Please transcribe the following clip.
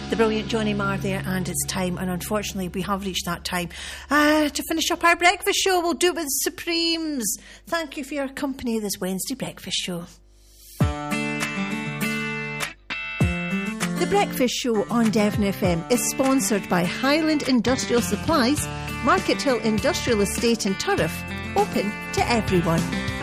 The brilliant Johnny Marr there, and it's time, and unfortunately we have reached that time to finish up our breakfast show. We'll do it with Supremes. Thank you for your company this Wednesday breakfast show. The breakfast show on Devon FM is sponsored by Highland Industrial Supplies, Market Hill Industrial Estate in Turriff, open to everyone.